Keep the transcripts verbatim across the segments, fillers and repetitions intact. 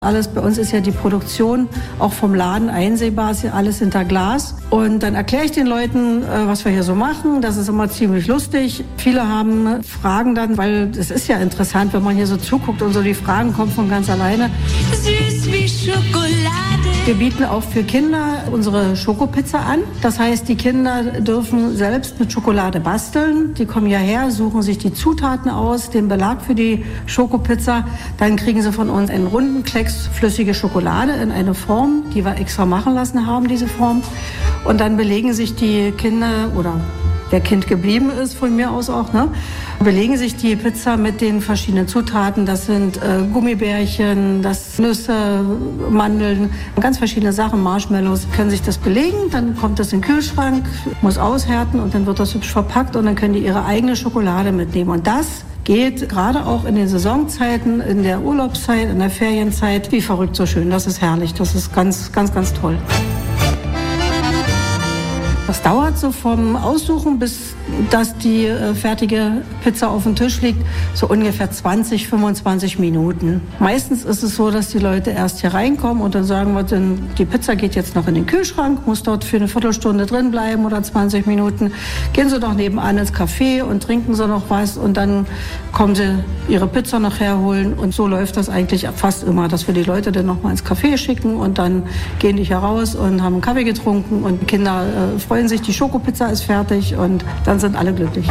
Alles bei uns ist ja die Produktion auch vom Laden einsehbar, ist ja alles hinter Glas. Und dann erkläre ich den Leuten, was wir hier so machen. Das ist immer ziemlich lustig. Viele haben Fragen dann, weil es ist ja interessant, wenn man hier so zuguckt und so, die Fragen kommen von ganz alleine. Süß wie Schokolade. Wir bieten auch für Kinder unsere Schokopizza an. Das heißt, die Kinder dürfen selbst mit Schokolade basteln. Die kommen hierher, suchen sich die Zutaten aus, den Belag für die Schokopizza. Dann kriegen sie von uns einen runden Klecks flüssige Schokolade in eine Form, die wir extra machen lassen haben, diese Form. Und dann belegen sich die Kinder, oder wer Kind geblieben ist, von mir aus auch, ne, belegen sich die Pizza mit den verschiedenen Zutaten. Das sind äh, Gummibärchen, das Nüsse, Mandeln, ganz verschiedene Sachen, Marshmallows. Können sich das belegen, dann kommt das in den Kühlschrank, muss aushärten und dann wird das hübsch verpackt und dann können die ihre eigene Schokolade mitnehmen. Und das geht gerade auch in den Saisonzeiten, in der Urlaubszeit, in der Ferienzeit, wie verrückt so schön. Das ist herrlich, das ist ganz, ganz, ganz toll. Das dauert so vom Aussuchen, bis dass die äh, fertige Pizza auf dem Tisch liegt, so ungefähr zwanzig, fünfundzwanzig Minuten. Meistens ist es so, dass die Leute erst hier reinkommen und dann sagen wir, denn die Pizza geht jetzt noch in den Kühlschrank, muss dort für eine Viertelstunde drin bleiben oder zwanzig Minuten. Gehen Sie doch nebenan ins Café und trinken Sie noch was und dann kommen Sie Ihre Pizza noch herholen. Und so läuft das eigentlich fast immer, dass wir die Leute dann noch mal ins Café schicken und dann gehen die hier raus und haben einen Kaffee getrunken und die Kinder äh, freuen sich, die Schokopizza ist fertig und dann sind alle glücklich.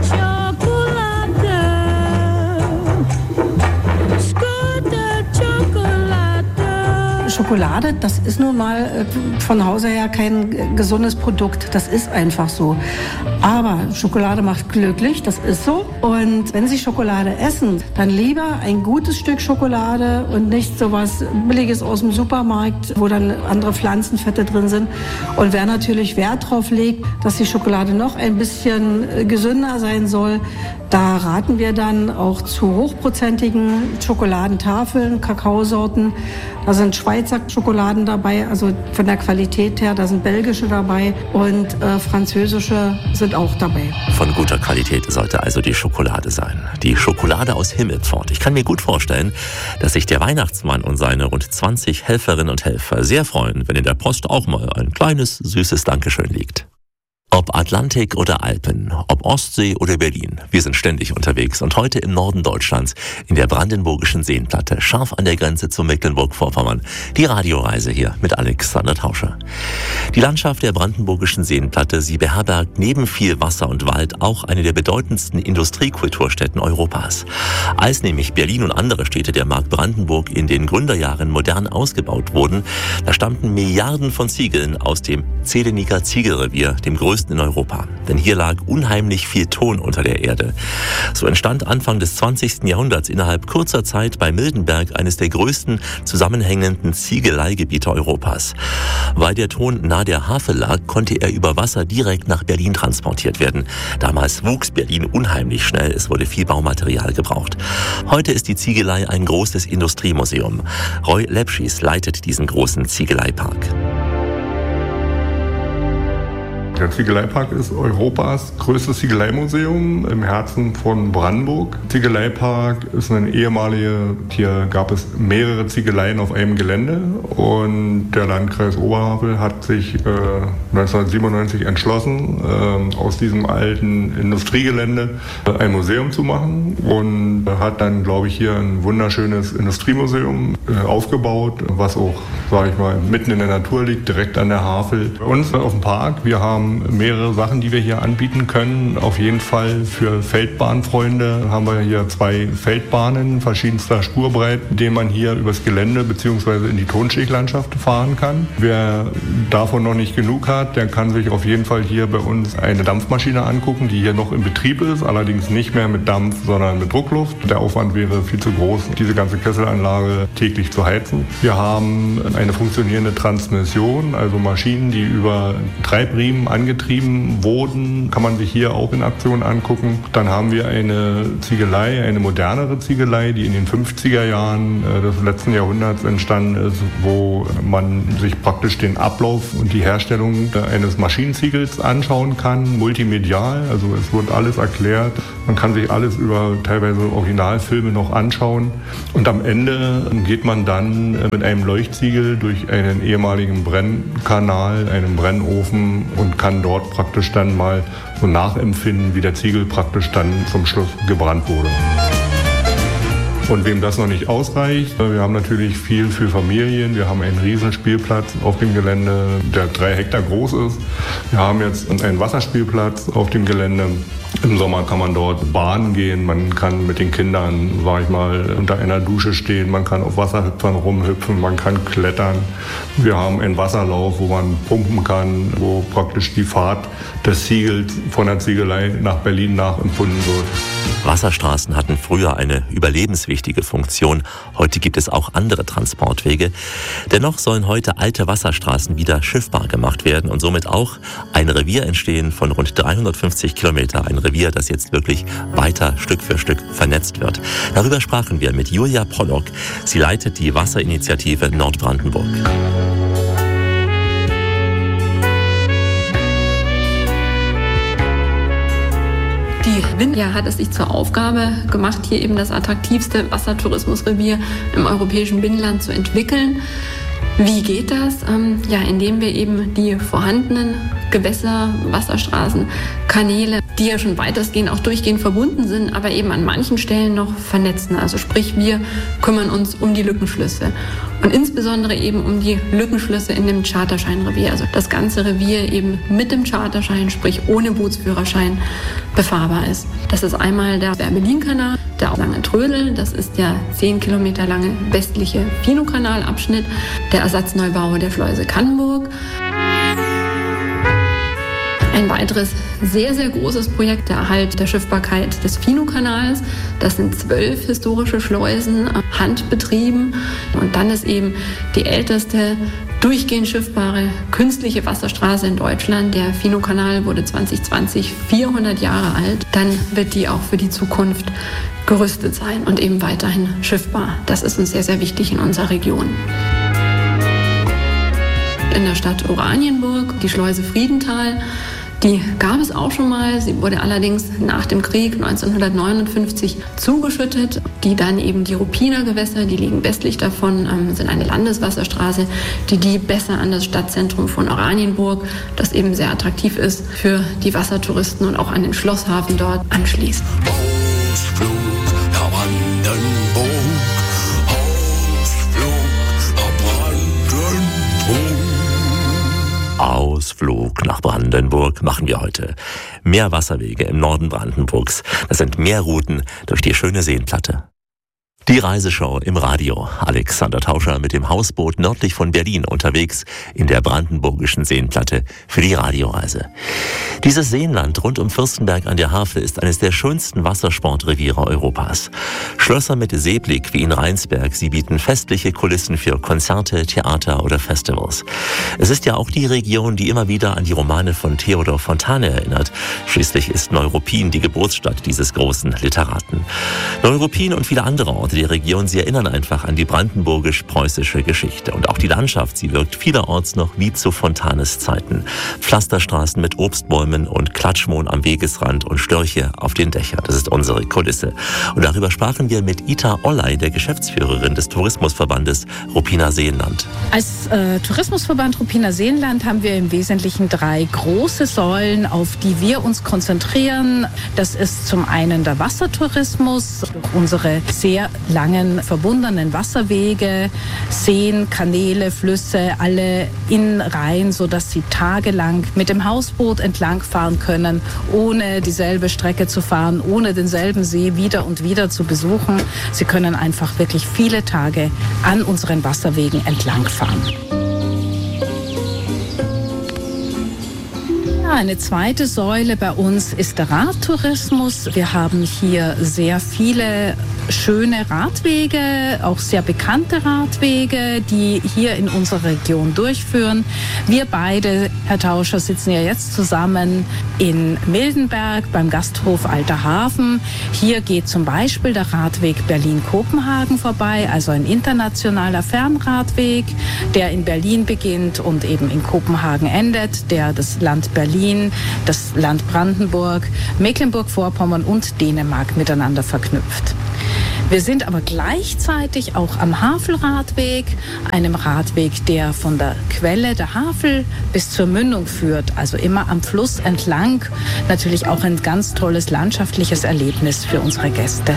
Schokolade, das ist nun mal von Hause her kein gesundes Produkt. Das ist einfach so. Aber Schokolade macht glücklich, das ist so. Und wenn Sie Schokolade essen, dann lieber ein gutes Stück Schokolade und nicht so was Billiges aus dem Supermarkt, wo dann andere Pflanzenfette drin sind. Und wer natürlich Wert drauf legt, dass die Schokolade noch ein bisschen gesünder sein soll, da raten wir dann auch zu hochprozentigen Schokoladentafeln, Kakaosorten. Da sind Schweizer Schokoladen dabei, also von der Qualität her, da sind belgische dabei und äh, französische sind auch dabei. Von guter Qualität sollte also die Schokolade sein. Die Schokolade aus Himmelpfort. Ich kann mir gut vorstellen, dass sich der Weihnachtsmann und seine rund zwanzig Helferinnen und Helfer sehr freuen, wenn in der Post auch mal ein kleines, süßes Dankeschön liegt. Ob Atlantik oder Alpen, ob Ostsee oder Berlin, wir sind ständig unterwegs und heute im Norden Deutschlands in der brandenburgischen Seenplatte, scharf an der Grenze zu Mecklenburg-Vorpommern. Die Radioreise hier mit Alexander Tauscher. Die Landschaft der brandenburgischen Seenplatte, sie beherbergt neben viel Wasser und Wald auch eine der bedeutendsten Industriekulturstätten Europas. Als nämlich Berlin und andere Städte der Mark Brandenburg in den Gründerjahren modern ausgebaut wurden, da stammten Milliarden von Ziegeln aus dem Zehlenicker Ziegelrevier, dem größten in Europa. Denn hier lag unheimlich viel Ton unter der Erde. So entstand Anfang des zwanzigsten Jahrhunderts innerhalb kurzer Zeit bei Mildenberg eines der größten zusammenhängenden Ziegeleigebiete Europas. Weil der Ton nahe der Havel lag, konnte er über Wasser direkt nach Berlin transportiert werden. Damals wuchs Berlin unheimlich schnell, es wurde viel Baumaterial gebraucht. Heute ist die Ziegelei ein großes Industriemuseum. Roy Lepschis leitet diesen großen Ziegeleipark. Der Ziegeleipark ist Europas größtes Ziegeleimuseum im Herzen von Brandenburg. Ziegeleipark ist ein ehemaliger, hier gab es mehrere Ziegeleien auf einem Gelände und der Landkreis Oberhavel hat sich äh, neunzehnhundertsiebenundneunzig entschlossen, äh, aus diesem alten Industriegelände ein Museum zu machen und hat dann, glaube ich, hier ein wunderschönes Industriemuseum äh, aufgebaut, was auch, sage ich mal, mitten in der Natur liegt, direkt an der Havel. Bei uns auf dem Park, wir haben mehrere Sachen, die wir hier anbieten können. Auf jeden Fall für Feldbahnfreunde haben wir hier zwei Feldbahnen verschiedenster Spurbreiten, mit denen man hier übers Gelände bzw. in die Tonsteglandschaft fahren kann. Wer davon noch nicht genug hat, der kann sich auf jeden Fall hier bei uns eine Dampfmaschine angucken, die hier noch in Betrieb ist, allerdings nicht mehr mit Dampf, sondern mit Druckluft. Der Aufwand wäre viel zu groß, diese ganze Kesselanlage täglich zu heizen. Wir haben eine funktionierende Transmission, also Maschinen, die über Treibriemen angetrieben wurden, kann man sich hier auch in Aktion angucken. Dann haben wir eine Ziegelei, eine modernere Ziegelei, die in den fünfziger Jahren des letzten Jahrhunderts entstanden ist, wo man sich praktisch den Ablauf und die Herstellung eines Maschinenziegels anschauen kann, multimedial, also es wird alles erklärt. Man kann sich alles über teilweise Originalfilme noch anschauen und am Ende geht man dann mit einem Leuchtziegel durch einen ehemaligen Brennkanal, einen Brennofen und kann dort praktisch dann mal so nachempfinden, wie der Ziegel praktisch dann zum Schluss gebrannt wurde. Und wem das noch nicht ausreicht, wir haben natürlich viel für Familien. Wir haben einen Riesenspielplatz auf dem Gelände, der drei Hektar groß ist. Wir haben jetzt einen Wasserspielplatz auf dem Gelände. Im Sommer kann man dort baden gehen, man kann mit den Kindern, sag ich mal, unter einer Dusche stehen, man kann auf Wasserhüpfern rumhüpfen, man kann klettern. Wir haben einen Wasserlauf, wo man pumpen kann, wo praktisch die Fahrt des Ziegels von der Ziegelei nach Berlin nachempfunden wird. Wasserstraßen hatten früher eine überlebenswichtige Funktion. Heute gibt es auch andere Transportwege. Dennoch sollen heute alte Wasserstraßen wieder schiffbar gemacht werden und somit auch ein Revier entstehen von rund dreihundertfünfzig Kilometer. Ein Revier, das jetzt wirklich weiter Stück für Stück vernetzt wird. Darüber sprachen wir mit Julia Pollock. Sie leitet die Wasserinitiative Nordbrandenburg. Die Winja hat es sich zur Aufgabe gemacht, hier eben das attraktivste Wassertourismusrevier im europäischen Binnenland zu entwickeln. Wie geht das? Ähm, ja, indem wir eben die vorhandenen Gewässer, Wasserstraßen, Kanäle, die ja schon weitestgehend auch durchgehend verbunden sind, aber eben an manchen Stellen noch vernetzen. Also sprich, wir kümmern uns um die Lückenschlüsse und insbesondere eben um die Lückenschlüsse in dem Charterscheinrevier. Also das ganze Revier eben mit dem Charterschein, sprich ohne Bootsführerschein, befahrbar ist. Das ist einmal der Berlin-Kanal, der Lange Trödel, das ist der zehn Kilometer lange westliche Finowkanalabschnitt, der Ersatzneubau der Schleuse Kannenburg. Ein weiteres sehr, sehr großes Projekt, der Erhalt der Schiffbarkeit des Finowkanals. Das sind zwölf historische Schleusen, handbetrieben. Und dann ist eben die älteste durchgehend schiffbare künstliche Wasserstraße in Deutschland. Der Finowkanal wurde zwanzig zwanzig vierhundert Jahre alt. Dann wird die auch für die Zukunft gerüstet sein und eben weiterhin schiffbar. Das ist uns sehr, sehr wichtig in unserer Region. In der Stadt Oranienburg, die Schleuse Friedenthal. Die gab es auch schon mal. Sie wurde allerdings nach dem Krieg neunzehnhundertneunundfünfzig zugeschüttet. Die dann eben die Ruppiner Gewässer, die liegen westlich davon, ähm, sind eine Landeswasserstraße, die die besser an das Stadtzentrum von Oranienburg, das eben sehr attraktiv ist für die Wassertouristen und auch an den Schlosshafen dort anschließt. Ausflug nach Brandenburg, Ausflug nach Brandenburg. Ausflug nach Brandenburg machen wir heute. Mehr Wasserwege im Norden Brandenburgs. Das sind mehr Routen durch die schöne Seenplatte. Die Reiseshow im Radio. Alexander Tauscher mit dem Hausboot nördlich von Berlin unterwegs in der brandenburgischen Seenplatte für die Radioreise. Dieses Seenland rund um Fürstenberg an der Havel ist eines der schönsten Wassersportreviere Europas. Schlösser mit Seeblick wie in Rheinsberg, sie bieten festliche Kulissen für Konzerte, Theater oder Festivals. Es ist ja auch die Region, die immer wieder an die Romane von Theodor Fontane erinnert. Schließlich ist Neuruppin die Geburtsstadt dieses großen Literaten. Neuruppin und viele andere Orte der Region, sie erinnern einfach an die brandenburgisch-preußische Geschichte. Und auch die Landschaft, sie wirkt vielerorts noch wie zu Fontanes Zeiten. Pflasterstraßen mit Obstbäumen und Klatschmohn am Wegesrand und Störche auf den Dächern. Das ist unsere Kulisse. Und darüber sprachen wir mit Ita Olley, der Geschäftsführerin des Tourismusverbandes Ruppiner Seenland. Als äh, Tourismusverband Ruppiner Seenland haben wir im Wesentlichen drei große Säulen, auf die wir uns konzentrieren. Das ist zum einen der Wassertourismus, durch unsere sehr langen verbundenen Wasserwege, Seen, Kanäle, Flüsse, alle in Reihen, sodass sie tagelang mit dem Hausboot entlangfahren können, ohne dieselbe Strecke zu fahren, ohne denselben See wieder und wieder zu besuchen. Sie können einfach wirklich viele Tage an unseren Wasserwegen entlangfahren. Eine zweite Säule bei uns ist der Radtourismus. Wir haben hier sehr viele schöne Radwege, auch sehr bekannte Radwege, die hier in unserer Region durchführen. Wir beide, Herr Tauscher, sitzen ja jetzt zusammen in Mildenberg beim Gasthof Alter Hafen. Hier geht zum Beispiel der Radweg Berlin-Kopenhagen vorbei, also ein internationaler Fernradweg, der in Berlin beginnt und eben in Kopenhagen endet, der das Land Berlin, das Land Brandenburg, Mecklenburg-Vorpommern und Dänemark miteinander verknüpft. Wir sind aber gleichzeitig auch am Havelradweg, einem Radweg, der von der Quelle der Havel bis zur Mündung führt, also immer am Fluss entlang. Natürlich auch ein ganz tolles landschaftliches Erlebnis für unsere Gäste.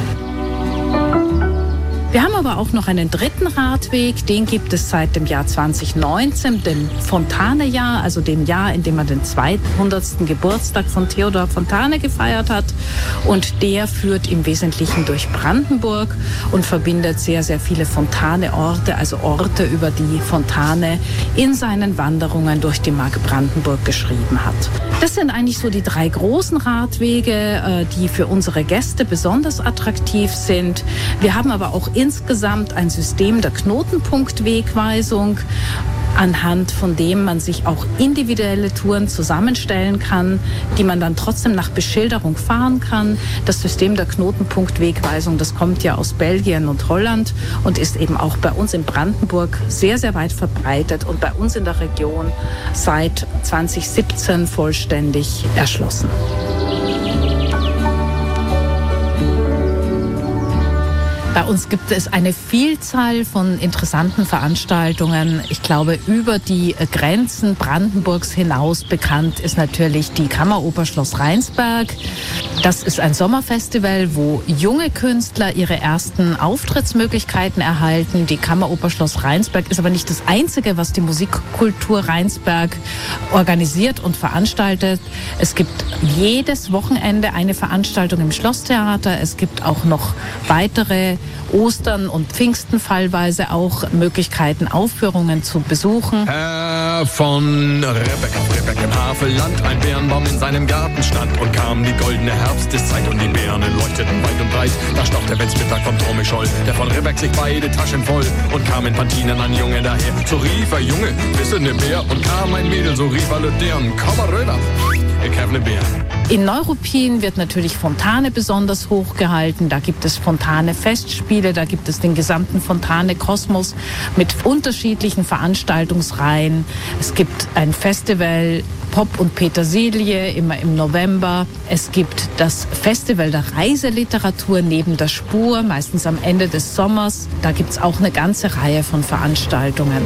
Wir haben aber auch noch einen dritten Radweg, den gibt es seit dem Jahr zwanzig neunzehn, dem Fontane-Jahr, also dem Jahr, in dem man den zweihundertsten Geburtstag von Theodor Fontane gefeiert hat. Und der führt im Wesentlichen durch Brandenburg und verbindet sehr, sehr viele Fontane-Orte, also Orte, über die Fontane in seinen Wanderungen durch die Mark Brandenburg geschrieben hat. Das sind eigentlich so die drei großen Radwege, die für unsere Gäste besonders attraktiv sind. Wir haben aber auch insgesamt ein System der Knotenpunktwegweisung, anhand von dem man sich auch individuelle Touren zusammenstellen kann, die man dann trotzdem nach Beschilderung fahren kann. Das System der Knotenpunktwegweisung, das kommt ja aus Belgien und Holland und ist eben auch bei uns in Brandenburg sehr, sehr weit verbreitet und bei uns in der Region seit zwanzig siebzehn vollständig erschlossen. Bei uns gibt es eine Vielzahl von interessanten Veranstaltungen. Ich glaube, über die Grenzen Brandenburgs hinaus bekannt ist natürlich die Kammeroper Schloss Rheinsberg. Das ist ein Sommerfestival, wo junge Künstler ihre ersten Auftrittsmöglichkeiten erhalten. Die Kammeroper Schloss Rheinsberg ist aber nicht das Einzige, was die Musikkultur Rheinsberg organisiert und veranstaltet. Es gibt jedes Wochenende eine Veranstaltung im Schlosstheater. Es gibt auch noch weitere Ostern und Pfingsten fallweise auch Möglichkeiten, Aufführungen zu besuchen. Herr von Rebek auf Rebek im Havelland, ein Bärenbaum in seinem Garten stand und kam die goldene Herbsteszeit und die Beeren leuchteten weit und breit. Da stach der Wenzmittag vom Tromischol, der von Rebek sich beide Taschen voll und kam in Pantinen ein Junge daher. So rief er, Junge, bist du ne Bär? Und kam ein Mädel, so rief er, deren, komm mal rüber, ich hab ne Bär. In Neuruppin wird natürlich Fontane besonders hochgehalten. Da gibt es Fontane-Festspiele, da gibt es den gesamten Fontane-Kosmos mit unterschiedlichen Veranstaltungsreihen. Es gibt ein Festival Pop und Petersilie, immer im November. Es gibt das Festival der Reiseliteratur neben der Spur, meistens am Ende des Sommers. Da gibt es auch eine ganze Reihe von Veranstaltungen.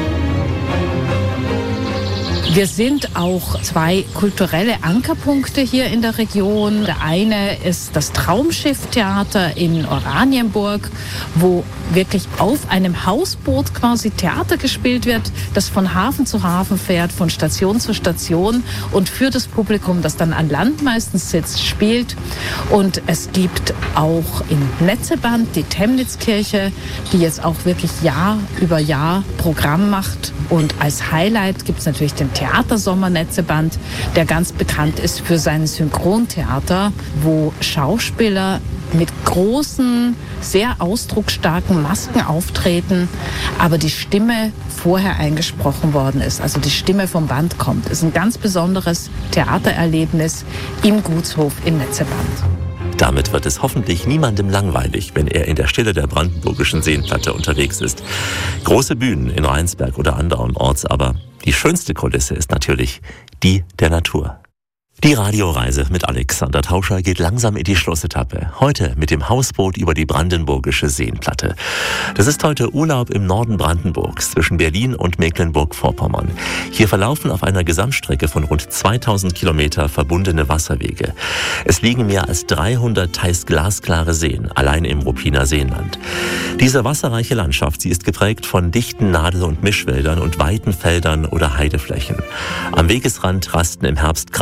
Wir sind auch zwei kulturelle Ankerpunkte hier in der Region. Der eine ist das Traumschiff-Theater in Oranienburg, wo wirklich auf einem Hausboot quasi Theater gespielt wird, das von Hafen zu Hafen fährt, von Station zu Station und für das Publikum, das dann an Land meistens sitzt, spielt. Und es gibt auch in Netzeband die Temnitzkirche, die jetzt auch wirklich Jahr über Jahr Programm macht. Und als Highlight gibt es natürlich den Theatersommer Netzeband, der ganz bekannt ist für sein Synchrontheater, wo Schauspieler mit großen, sehr ausdrucksstarken Masken auftreten, aber die Stimme vorher eingesprochen worden ist, also die Stimme vom Band kommt. Es ist ein ganz besonderes Theatererlebnis im Gutshof in Netzeband. Damit wird es hoffentlich niemandem langweilig, wenn er in der Stille der brandenburgischen Seenplatte unterwegs ist. Große Bühnen in Rheinsberg oder andernorts, aber die schönste Kulisse ist natürlich die der Natur. Die Radioreise mit Alexander Tauscher geht langsam in die Schlussetappe. Heute mit dem Hausboot über die brandenburgische Seenplatte. Das ist heute Urlaub im Norden Brandenburgs zwischen Berlin und Mecklenburg-Vorpommern. Hier verlaufen auf einer Gesamtstrecke von rund zweitausend Kilometer verbundene Wasserwege. Es liegen mehr als dreihundert teils glasklare Seen, allein im Ruppiner Seenland. Diese wasserreiche Landschaft, sie ist geprägt von dichten Nadel- und Mischwäldern und weiten Feldern oder Heideflächen. Am Wegesrand rasten im Herbst Kraniche,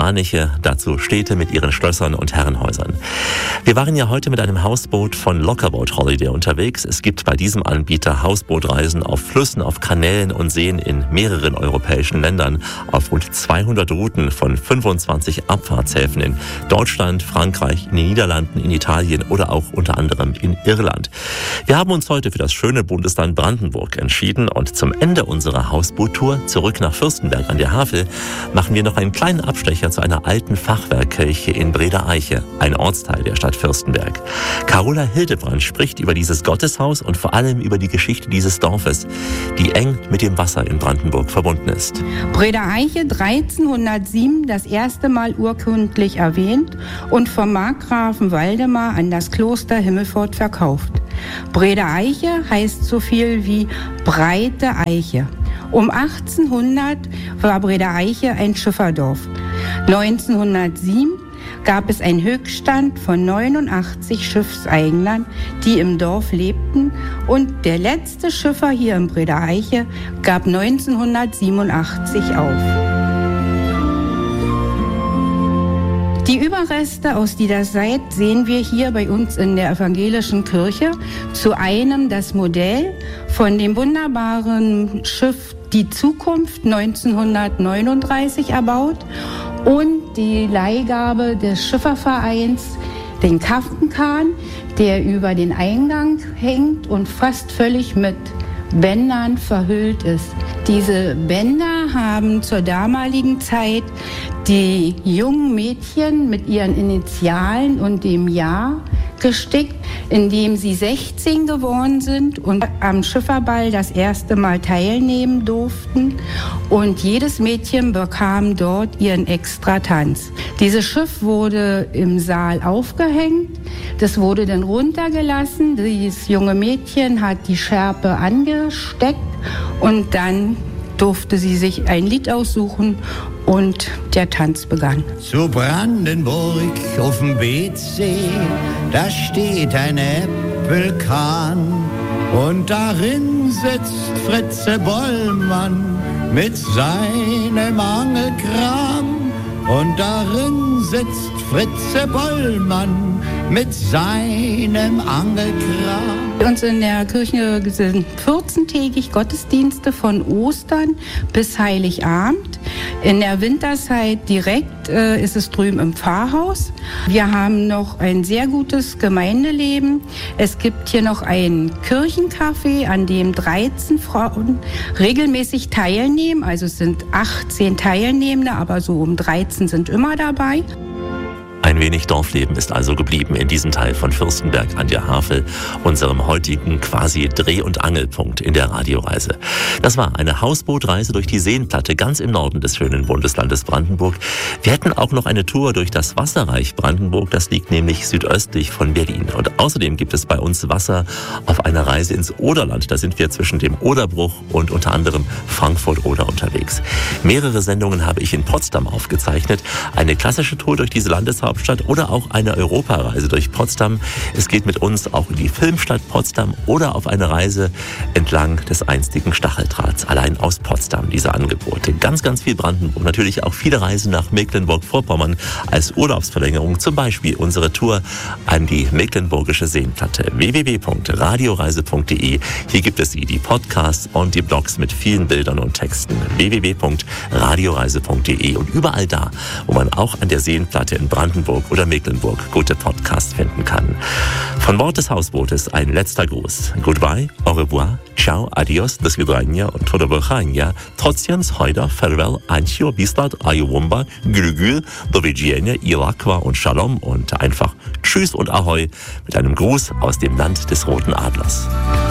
Meer, dazu Städte mit ihren Schlössern und Herrenhäusern. Wir waren ja heute mit einem Hausboot von Lockerboat Holiday unterwegs. Es gibt bei diesem Anbieter Hausbootreisen auf Flüssen, auf Kanälen und Seen in mehreren europäischen Ländern, auf rund zweihundert Routen von fünfundzwanzig Abfahrtshäfen in Deutschland, Frankreich, in den Niederlanden, in Italien oder auch unter anderem in Irland. Wir haben uns heute für das schöne Bundesland Brandenburg entschieden und zum Ende unserer Hausboottour zurück nach Fürstenberg an der Havel machen wir noch einen kleinen Abstecher zu einer alten Fachwerkkirche in Breda-Eiche, ein Ortsteil der Stadt Fürstenberg. Carola Hildebrand spricht über dieses Gotteshaus und vor allem über die Geschichte dieses Dorfes, die eng mit dem Wasser in Brandenburg verbunden ist. Breda-Eiche dreizehnhundertsieben das erste Mal urkundlich erwähnt und vom Markgrafen Waldemar an das Kloster Himmelfort verkauft. Breda-Eiche heißt so viel wie breite Eiche. Um achtzehnhundert war Breda-Eiche ein Schifferdorf. neunzehnhundertsieben gab es einen Höchststand von neunundachtzig Schiffseignern, die im Dorf lebten, und der letzte Schiffer hier in Breda-Eiche gab neunzehnhundertsiebenundachtzig auf. Die Überreste aus dieser Zeit sehen wir hier bei uns in der evangelischen Kirche. Zu einem das Modell von dem wunderbaren Schiff Die Zukunft neunzehnhundertneununddreißig erbaut und die Leihgabe des Schiffervereins, den Kaftenkahn, der über den Eingang hängt und fast völlig mit Bändern verhüllt ist. Diese Bänder haben zur damaligen Zeit die jungen Mädchen mit ihren Initialen und dem Jahr gestickt, indem sie sechzehn geworden sind und am Schifferball das erste Mal teilnehmen durften. Und jedes Mädchen bekam dort ihren Extratanz. Dieses Schiff wurde im Saal aufgehängt, das wurde dann runtergelassen. Dieses junge Mädchen hat die Schärpe angesteckt und dann durfte sie sich ein Lied aussuchen und der Tanz begann. Zu Brandenburg auf dem Beetsee, da steht ein Äppelkahn und darin sitzt Fritze Bollmann mit seinem Angelkram. Und darin sitzt Fritze Bollmann mit seinem Angelkram. Bei uns in der Kirche sind vierzehntägig Gottesdienste von Ostern bis Heiligabend. In der Winterzeit direkt äh, ist es drüben im Pfarrhaus. Wir haben noch ein sehr gutes Gemeindeleben. Es gibt hier noch ein Kirchencafé, an dem dreizehn Frauen regelmäßig teilnehmen. Also es sind achtzehn Teilnehmende, aber so um dreizehn sind immer dabei. Ein wenig Dorfleben ist also geblieben in diesem Teil von Fürstenberg an der Havel, unserem heutigen quasi Dreh- und Angelpunkt in der Radioreise. Das war eine Hausbootreise durch die Seenplatte ganz im Norden des schönen Bundeslandes Brandenburg. Wir hätten auch noch eine Tour durch das Wasserreich Brandenburg, das liegt nämlich südöstlich von Berlin. Und außerdem gibt es bei uns Wasser auf einer Reise ins Oderland. Da sind wir zwischen dem Oderbruch und unter anderem Frankfurt-Oder unterwegs. Mehrere Sendungen habe ich in Potsdam aufgezeichnet. Eine klassische Tour durch diese Landeshauptstadt oder auch eine Europareise durch Potsdam. Es geht mit uns auch in die Filmstadt Potsdam oder auf eine Reise entlang des einstigen Stacheldrahts. Allein aus Potsdam diese Angebote. Ganz, ganz viel Brandenburg. Natürlich auch viele Reisen nach Mecklenburg-Vorpommern als Urlaubsverlängerung. Zum Beispiel unsere Tour an die Mecklenburgische Seenplatte. w w w punkt radioreise punkt d e. Hier gibt es die Podcasts und die Blogs mit vielen Bildern und Texten. w w w punkt radioreise punkt d e. Und überall da, wo man auch an der Seenplatte in Brandenburg oder Mecklenburg gute Podcasts finden kann. Von Bord des Hausbootes ein letzter Gruß. Goodbye, au revoir, ciao, adios, do svidania und do wychania. Trotzdem, heute, farewell, ancio, bislat, ayuwumba, gülgül, do widzenia, ilakwa und shalom und einfach tschüss und ahoi mit einem Gruß aus dem Land des Roten Adlers.